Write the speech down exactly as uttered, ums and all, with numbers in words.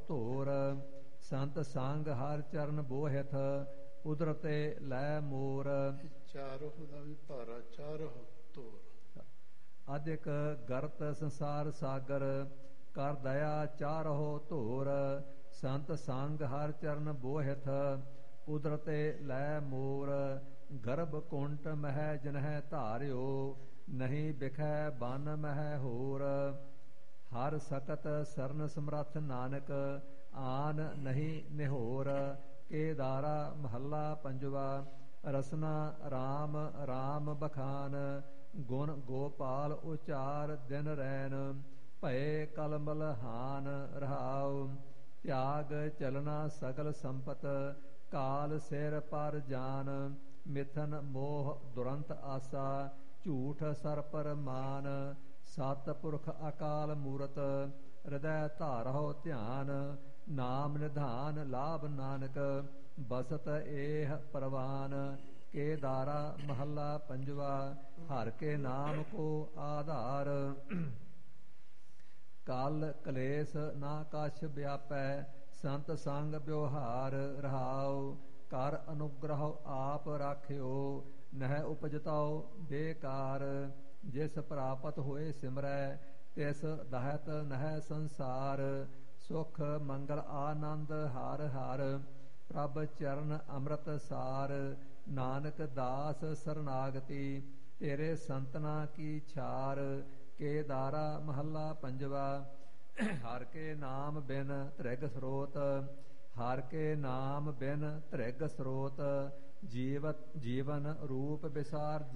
ਧੋਰ। ਸੰਤ ਸੰਗ ਹਰ ਚਰਨ ਬੋਹਿਥ ਉਦਰਤੇ ਲੈ ਮੋਰ। ਚਾਰੋਹ ਦਾ ਵੀ ਭਾਰਾ, ਚਾਰੋਹ ਧੋਰ। ਅਧਿਕ ਗਰਤ ਸੰਸਾਰ ਸਾਗਰ ਕਰ ਦਇਆ ਚਾਰਹੁ ਧੋਰ। ਸੰਤ ਸੰਗ ਹਰ ਚਰਨ ਬੋਹਿਥ ਉਦਰਤੇ ਲੈ ਮੋਰ। ਗਰਭ ਕੁੰਟ ਮਹਿ ਜਨਹਿ ਧਾਰਿਓ ਨਹੀਂ ਬਿਖੈ ਬਨ ਮਹਿ ਹੋਰ। ਹਰ ਸਕਤ ਸਰਨ ਸਮਰੱਥ ਨਾਨਕ ਆਨ ਨਹੀਂ ਨਿਹੋਰ। ਕੇਦਾਰਾ ਮਹੱਲਾ ਪੰਜਵਾ। ਰਸਨਾ ਰਾਮ ਰਾਮ ਬਖਾਨ ਗੁਣ ਗੋਪਾਲ ਉਚਾਰ ਦਿਨ ਰੈਨ। ਭਏ ਕਲਮਲ ਹਾਨ ਰਹਾਉ ਤਿਆਗ ਚਲਨਾ ਸਗਲ ਸੰਪਤ ਕਾਲ ਸਿਰ ਪਰ ਜਾਨ। ਮਿਥਨ ਮੋਹ ਦੁਰੰਤ ਆਸਾ ਝੂਠ ਸਰ ਪਰ ਮਾਨ। ਸਤ ਪੁਰਖ ਅਕਾਲ ਮੂਰਤ ਹਿਰਦੈ ਧਾਰਹੁ ਧਿਆਨ। ਨਾਮ ਨਿਧਾਨ ਲਾਭ ਨਾਨਕ ਬਸਤ ਏਹ ਪ੍ਰਵਾਨ। ਕੇਦਾਰਾ ਮਹੱਲਾ ਪੰਜਵਾ। ਹਰ ਕੇ ਨਾਮ ਕੋ ਆਧਾਰ ਕਲ ਕਲੇਸ਼ ਨਾ ਕਛ ਵਿਆਪੈ। ਸੰਤ ਸੰਗ ਵਿਵਹਾਰ ਰਹਾਉ ਕਰ ਅਨੁਗ੍ਰਹ ਆਪ ਰਾਖਿਓ ਨਹਿ ਉਪਜਤਾਉ ਬੇਕਾਰ। ਜਿਸ ਪ੍ਰਾਪਤ ਹੋਏ ਸਿਮਰੈ ਤਿਸ ਦਹਿਤ ਨਹਿ ਸੰਸਾਰ। ਸੁਖ ਮੰਗਲ ਆਨੰਦ ਹਰ ਹਰ ਪ੍ਰਭ ਚਰਨ ਅੰਮ੍ਰਿਤ ਸਾਰ। ਨਾਨਕ ਦਾਸ ਸਰਨਾਗਤੀ ਤੇਰੇ ਸੰਤਨਾ ਕੀ ਛਾਰ। ਕੇਦਾਰਾ ਮਹੱਲਾ ਪੰਜਵਾ। ਹਰ ਕੇ ਨਾਮ ਬਿਨ ਤ੍ਰਿਗ ਸਰੋਤ ਹਰ ਕੇ ਨਾਮ ਬਿਨ ਤ੍ਰਿਗ ਸਰੋਤ। ਜੀਵਤ ਜੀਵਨ ਰੂਪ ਵਿਸਾਰ